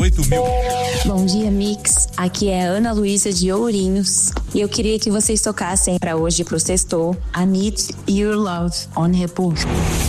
18 mil. Bom dia, Mix. Aqui é a Ana Luísa de Ourinhos. E eu queria que vocês tocassem para hoje pro sextou I Need Your Love on Repost.